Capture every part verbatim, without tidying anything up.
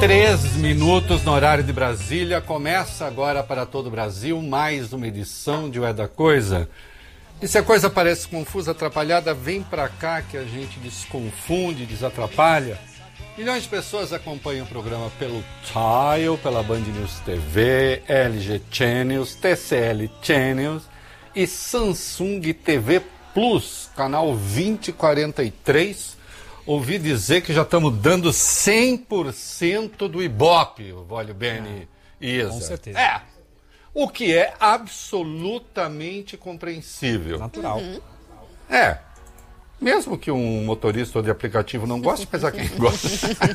Três minutos no horário de Brasília. Começa agora para todo o Brasil mais uma edição de Ué da Coisa. E se a coisa parece confusa, atrapalhada, vem pra cá que a gente desconfunde, desatrapalha. Milhões de pessoas acompanham o programa pelo Tile, pela Band News T V, L G Channels, T C L Channels e Samsung T V Plus, canal vinte quarenta e três. Ouvi dizer que já estamos dando cem por cento do Ibope, o Vólio Bene e Isa. Com certeza. É, o que é absolutamente compreensível. Natural. Uhum. É, mesmo que um motorista de aplicativo não goste, mas há quem gosta.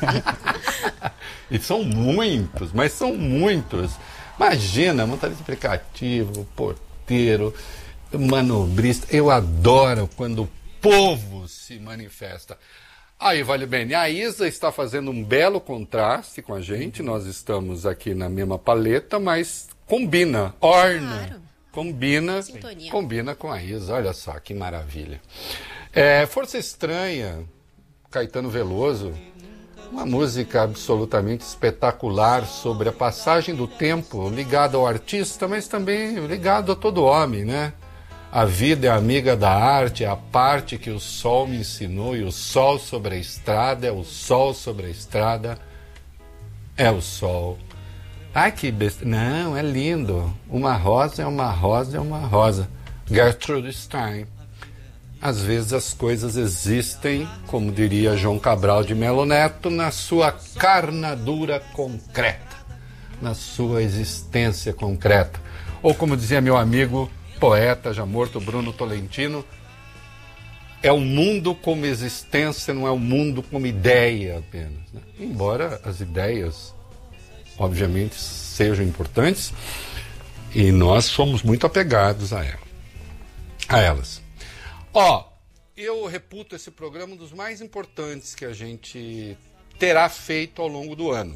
E são muitos, mas são muitos. Imagina, motorista de aplicativo, porteiro, manobrista. Eu adoro quando o povo se manifesta. Aí, Vale Bene, a Isa está fazendo um belo contraste com a gente. Nós estamos aqui na mesma paleta, mas combina, orna, Claro. combina, Sintonia. combina com a Isa. Olha só que maravilha. É, Força Estranha, Caetano Veloso, uma música absolutamente espetacular sobre a passagem do tempo, ligada ao artista, mas também ligado a todo homem, né? A vida é amiga da arte, é a parte que o sol me ensinou, e o sol sobre a estrada é o sol sobre a estrada, é o sol. Ai, que besta. Não, é lindo. Uma rosa é uma rosa é uma rosa. Gertrude Stein. Às vezes as coisas existem, como diria João Cabral de Melo Neto, na sua carnadura concreta, na sua existência concreta. Ou como dizia meu amigo poeta já morto Bruno Tolentino, é o mundo como existência, não é o mundo como ideia apenas, né? Embora as ideias obviamente sejam importantes e nós somos muito apegados a ela, a elas. Ó, eu reputo esse programa um dos mais importantes que a gente terá feito ao longo do ano,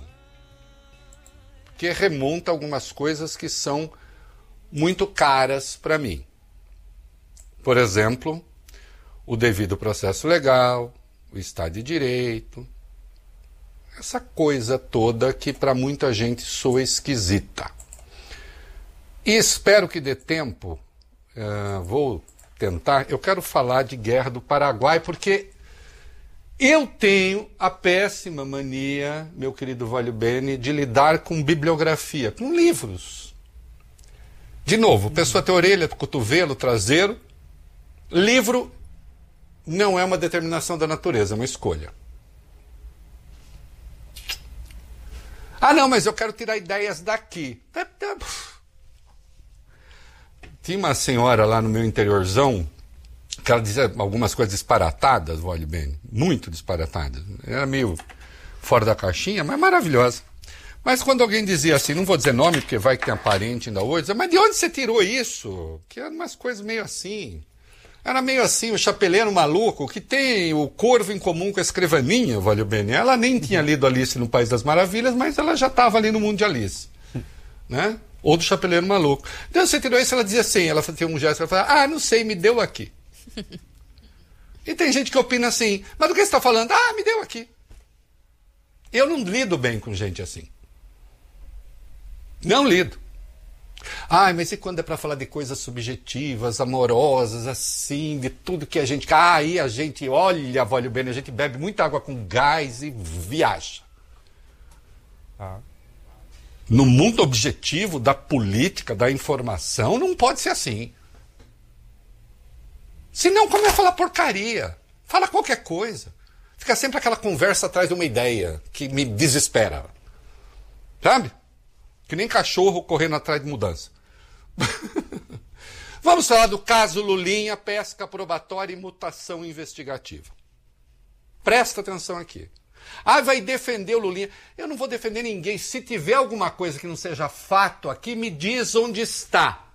porque remonta algumas coisas que são muito caras para mim. Por exemplo, o devido processo legal, o Estado de Direito, essa coisa toda que para muita gente soa esquisita. E espero que dê tempo, uh, vou tentar, eu quero falar de Guerra do Paraguai, porque eu tenho a péssima mania, meu querido Vólio Bene, de lidar com bibliografia, com livros. De novo, pessoa tem orelha, cotovelo, traseiro. Livro não é uma determinação da natureza, é uma escolha. Ah, não, mas eu quero tirar ideias daqui. Tinha uma senhora lá no meu interiorzão que ela dizia algumas coisas disparatadas, Vólio Bene, muito disparatadas. Era meio fora da caixinha, mas maravilhosa. Mas quando alguém dizia assim, não vou dizer nome, porque vai que tem parente ainda hoje, dizia, mas de onde você tirou isso? Que eram umas coisas meio assim. Era meio assim, o chapeleiro maluco, que tem o corvo em comum com a escrivaninha, Vólio Bene. Ela nem tinha lido Alice no País das Maravilhas, mas ela já estava ali no mundo de Alice. Né? Ou do chapeleiro maluco. De onde você tirou isso? Ela dizia assim, ela fazia um gesto, ela falava, ah, não sei, me deu aqui. E tem gente que opina assim, mas do que você está falando? Ah, me deu aqui. Eu não lido bem com gente assim. Não lido. Ai, mas e quando é para falar de coisas subjetivas, amorosas, assim, de tudo que a gente... Ah, aí a gente, olha, Vólio Bene, a gente bebe muita água com gás e viaja. Ah. No mundo objetivo da política, da informação, não pode ser assim. Senão, como é falar porcaria? Fala qualquer coisa. Fica sempre aquela conversa atrás de uma ideia que me desespera. Sabe? Que nem cachorro correndo atrás de mudança. Vamos falar do caso Lulinha, pesca probatória e mutação investigativa. Presta atenção aqui. Ah, vai defender o Lulinha. Eu não vou defender ninguém. Se tiver alguma coisa que não seja fato aqui, me diz onde está.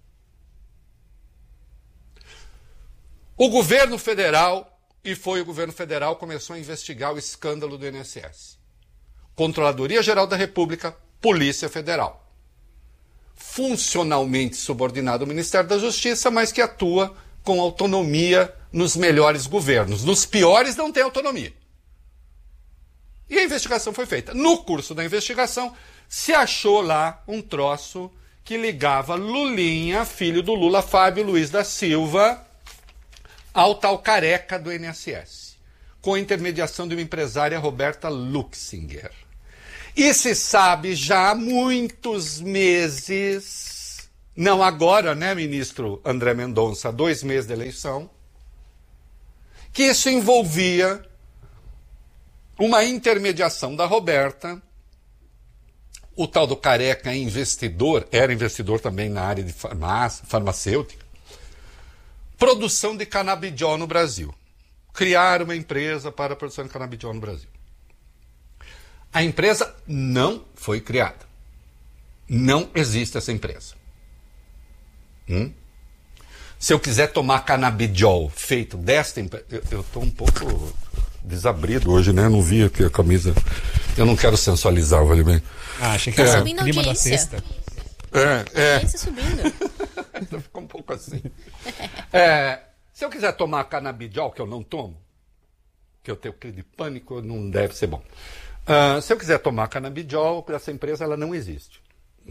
O governo federal, e foi o governo federal, começou a investigar o escândalo do I N S S. Controladoria Geral da República, Polícia Federal. Funcionalmente subordinado ao Ministério da Justiça, mas que atua com autonomia nos melhores governos. Nos piores não tem autonomia. E a investigação foi feita. No curso da investigação, se achou lá um troço que ligava Lulinha, filho do Lula, Fábio Luiz da Silva, ao tal careca do I N S S, com a intermediação de uma empresária, Roberta Luxinger. E se sabe já há muitos meses, não agora, né, ministro André Mendonça, dois meses de eleição, que isso envolvia uma intermediação da Roberta. O tal do careca investidor, era investidor também na área de farmácia, farmacêutica, produção de canabidiol no Brasil. Criar uma empresa para a produção de canabidiol no Brasil. A empresa não foi criada. Não existe essa empresa. Hum? Se eu quiser tomar canabidiol feito desta empresa... Eu estou um pouco desabrido hoje, né? Não vi aqui a camisa. Eu não quero sensualizar, vale bem. Ah, achei que era subindo o clima da audiência. sexta. É, é. Audiência subindo. Então ficou um pouco assim. É, se eu quiser tomar canabidiol, que eu não tomo, que eu tenho crise de pânico, não deve ser bom. Uh, se eu quiser tomar canabidiol, essa empresa ela não existe.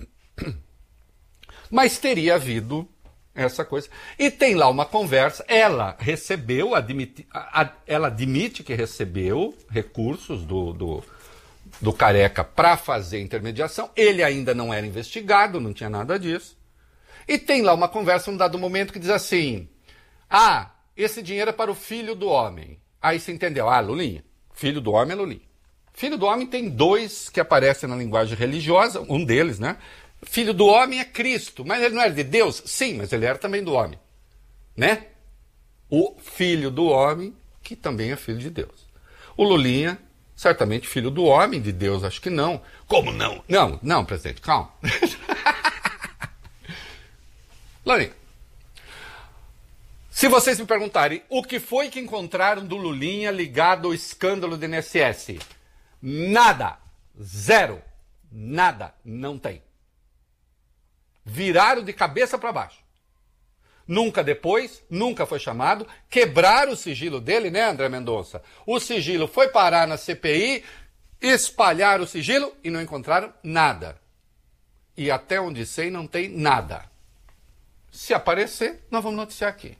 Mas teria havido essa coisa. E tem lá uma conversa, ela recebeu, admite, a, a, ela admite que recebeu recursos do, do, do careca para fazer intermediação, ele ainda não era investigado, não tinha nada disso. E tem lá uma conversa, num dado momento, que diz assim, ah, esse dinheiro é para o filho do homem. Aí se entendeu, ah, Lulinha, filho do homem é Lulinha. Filho do homem tem dois que aparecem na linguagem religiosa, um deles, né? Filho do homem é Cristo, mas ele não era de Deus? Sim, mas ele era também do homem, né? O filho do homem, que também é filho de Deus. O Lulinha, certamente filho do homem, de Deus, acho que não. Como não? Não, não, presidente, calma. Lulinha, se vocês me perguntarem o que foi que encontraram do Lulinha ligado ao escândalo do I N S S, nada, zero, nada, não tem. Viraram de cabeça para baixo. Nunca depois, nunca foi chamado, quebraram o sigilo dele, né, André Mendonça? O sigilo foi parar na C P I, espalharam o sigilo e não encontraram nada. E até onde sei, não tem nada. Se aparecer, nós vamos noticiar aqui.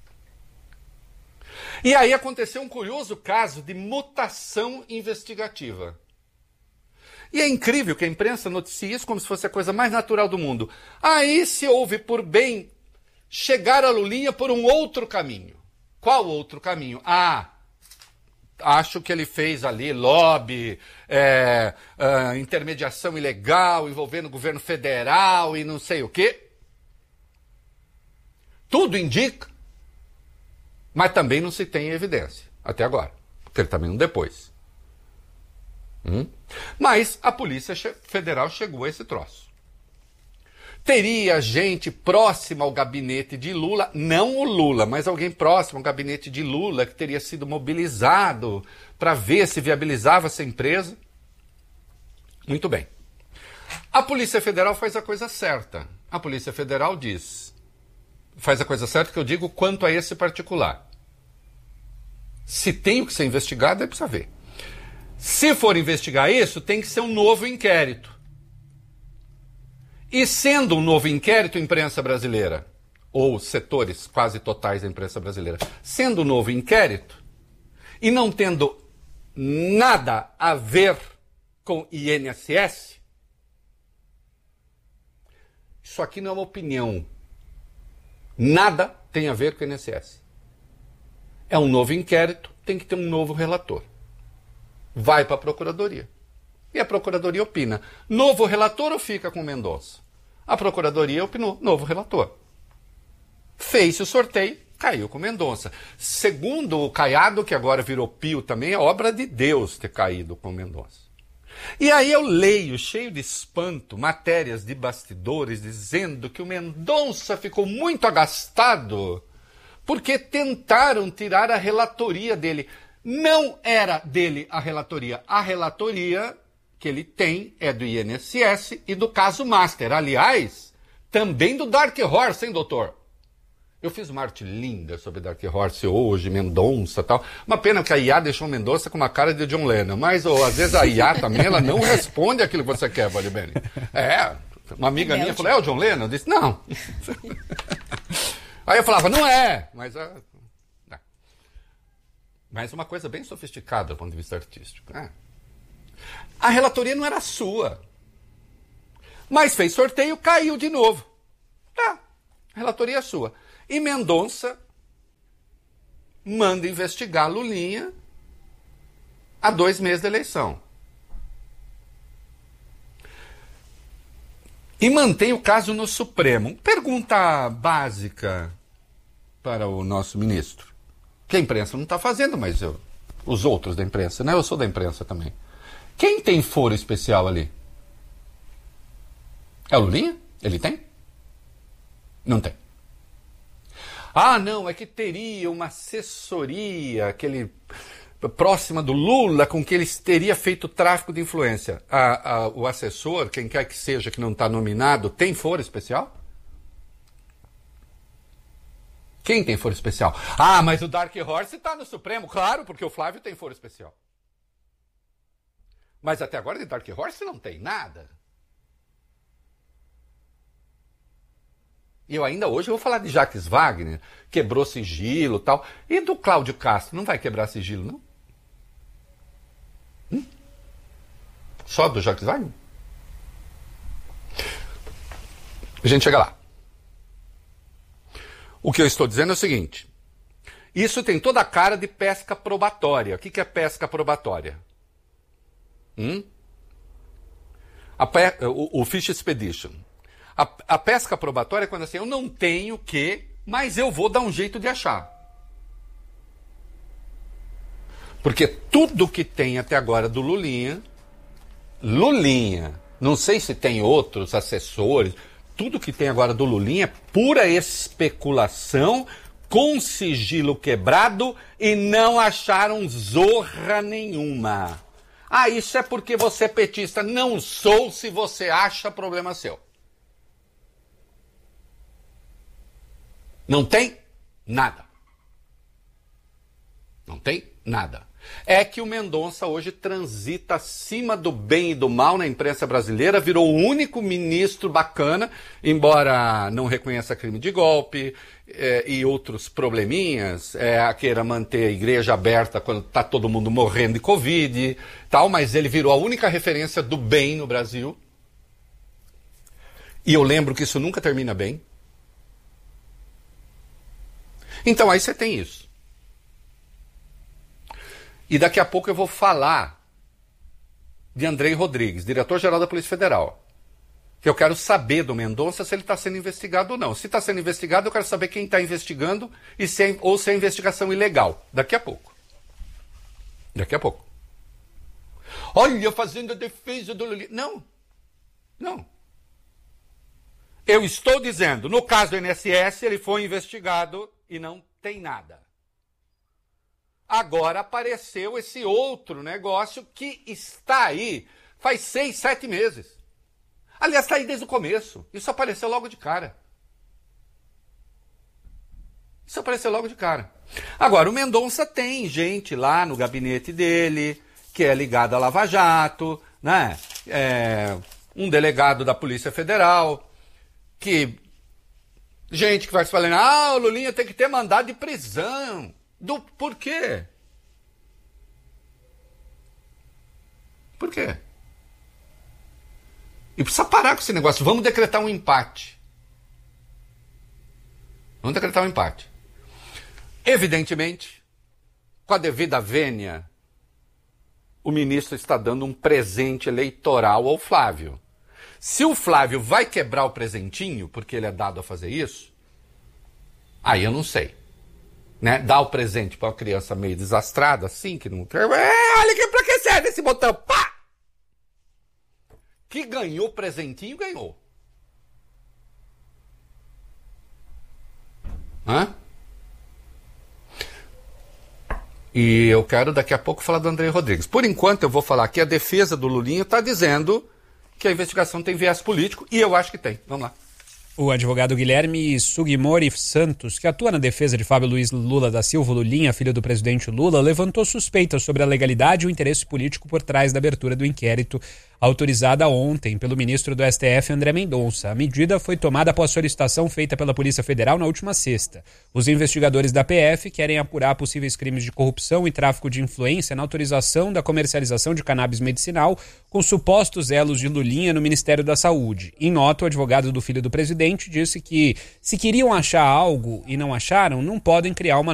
E aí aconteceu um curioso caso de mutação investigativa. E é incrível que a imprensa noticie isso como se fosse a coisa mais natural do mundo. Aí se houve por bem chegar a Lulinha por um outro caminho. Qual outro caminho? Ah, acho que ele fez ali lobby, é, é, intermediação ilegal envolvendo o governo federal e não sei o quê. Tudo indica, mas também não se tem evidência, até agora, porque ele também não depois. Hum? Mas a Polícia Federal chegou a esse troço. Teria gente próxima ao gabinete de Lula, não o Lula, mas alguém próximo ao gabinete de Lula que teria sido mobilizado para ver se viabilizava essa empresa. Muito bem. A Polícia Federal faz a coisa certa. A Polícia Federal diz, faz a coisa certa que eu digo quanto a esse particular. Se tem o que ser investigado, é para saber. Se for investigar isso, tem que ser um novo inquérito. E sendo um novo inquérito, imprensa brasileira, ou setores quase totais da imprensa brasileira, sendo um novo inquérito, e não tendo nada a ver com I N S S, isso aqui não é uma opinião. Nada tem a ver com o I N S S. É um novo inquérito, tem que ter um novo relator. Vai para a Procuradoria. E a Procuradoria opina. Novo relator ou fica com Mendonça? A Procuradoria opinou. Novo relator. Fez o sorteio, caiu com Mendonça. Segundo o Caiado, que agora virou Pio também, é obra de Deus ter caído com Mendonça. E aí eu leio, cheio de espanto, matérias de bastidores dizendo que o Mendonça ficou muito agastado porque tentaram tirar a relatoria dele. Não era dele a relatoria. A relatoria que ele tem é do I N S S e do caso Master. Aliás, também do Dark Horse, hein, doutor? Eu fiz uma arte linda sobre Dark Horse hoje, Mendonça e tal. Uma pena que a I A deixou o Mendonça com uma cara de John Lennon. Mas ou, às vezes a I A também ela não responde aquilo que você quer, Vale Bene. É, uma amiga minha falou, é o John Lennon? Eu disse, não. Aí eu falava, não é. Mas, a... mas uma coisa bem sofisticada do ponto de vista artístico. É. A relatoria não era sua. Mas fez sorteio, caiu de novo. Tá, a relatoria é sua. E Mendonça manda investigar Lulinha há dois meses da eleição. E mantém o caso no Supremo. Pergunta básica para o nosso ministro. Que a imprensa não está fazendo, mas eu, os outros da imprensa, né? Eu sou da imprensa também. Quem tem foro especial ali? É o Lulinha? Ele tem? Não tem. Ah, não, é que teria uma assessoria, aquele próxima do Lula, com que ele teria feito tráfico de influência. A, a, o assessor, quem quer que seja que não está nominado, tem foro especial? Quem tem foro especial? Ah, mas o Dark Horse está no Supremo, claro, porque o Flávio tem foro especial. Mas até agora de Dark Horse não tem nada. E eu ainda hoje eu vou falar de Jacques Wagner, quebrou sigilo e tal. E do Cláudio Castro, não vai quebrar sigilo, não? Hum? Só do Jacques Wagner? A gente chega lá. O que eu estou dizendo é o seguinte. Isso tem toda a cara de pesca probatória. O que é pesca probatória? Hum? A pe... o, o Fish Expedition. A, a pesca probatória é quando assim, eu não tenho que, mas eu vou dar um jeito de achar. Porque tudo que tem até agora do Lulinha, Lulinha, não sei se tem outros assessores, tudo que tem agora do Lulinha é pura especulação, com sigilo quebrado e não acharam zorra nenhuma. Ah, isso é porque você é petista. Não sou, se você acha, problema seu. Não tem nada. Não tem nada. É que o Mendonça hoje transita acima do bem e do mal na imprensa brasileira, virou o único ministro bacana, embora não reconheça crime de golpe é, e outros probleminhas, é, queira manter a igreja aberta quando está todo mundo morrendo de Covid, tal, mas ele virou a única referência do bem no Brasil. E eu lembro que isso nunca termina bem. Então aí você tem isso. E daqui a pouco eu vou falar de Andrei Rodrigues, diretor-geral da Polícia Federal. Que eu quero saber do Mendonça se ele está sendo investigado ou não. Se está sendo investigado, eu quero saber quem está investigando e se é, ou se é investigação ilegal. Daqui a pouco. Daqui a pouco. Olha, fazendo a defesa do Lula. Não. Não. Eu estou dizendo, no caso do I N S S, ele foi investigado e não tem nada. Agora apareceu esse outro negócio que está aí faz seis, sete meses. Aliás, está aí desde o começo. Isso apareceu logo de cara. Isso apareceu logo de cara. Agora, o Mendonça tem gente lá no gabinete dele, que é ligado à Lava Jato, né? É, um delegado da Polícia Federal, que... gente que vai falando, ah, o Lulinha tem que ter mandado de prisão. Do, por quê? Por quê? E precisa parar com esse negócio. Vamos decretar um empate. Vamos decretar um empate. Evidentemente, com a devida vênia, o ministro está dando um presente eleitoral ao Flávio. Se o Flávio vai quebrar o presentinho, porque ele é dado a fazer isso, aí eu não sei. Né? Dá o presente para uma criança meio desastrada, assim, que não quer. É, olha aqui pra que serve esse botão. Pá! Que ganhou o presentinho, ganhou. Hã? E eu quero daqui a pouco falar do Andrei Rodrigues. Por enquanto eu vou falar que a defesa do Lulinha está dizendo que a investigação tem viés político, e eu acho que tem. Vamos lá. O advogado Guilherme Sugimori Santos, que atua na defesa de Fábio Luiz Lula da Silva, Lulinha, filho do presidente Lula, levantou suspeitas sobre a legalidade e o interesse político por trás da abertura do inquérito autorizada ontem pelo ministro do S T F, André Mendonça. A medida foi tomada após solicitação feita pela Polícia Federal na última sexta. Os investigadores da P F querem apurar possíveis crimes de corrupção e tráfico de influência na autorização da comercialização de cannabis medicinal com supostos elos de Lulinha no Ministério da Saúde. Em nota, o advogado do filho do presidente disse que, se queriam achar algo e não acharam, não podem criar uma